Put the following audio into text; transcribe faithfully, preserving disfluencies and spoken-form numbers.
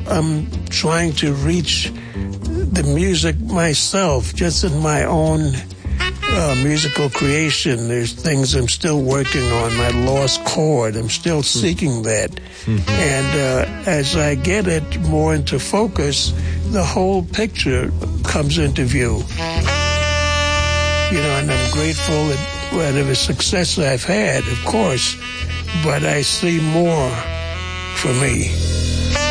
I'm trying to reach the music myself, just in my own uh, musical creation. There's things I'm still working on, my lost chord. I'm still seeking that. Mm-hmm. And uh, as I get it more into focus, the whole picture comes into view. You know, and I'm grateful at whatever success I've had, of course, but I see more for me.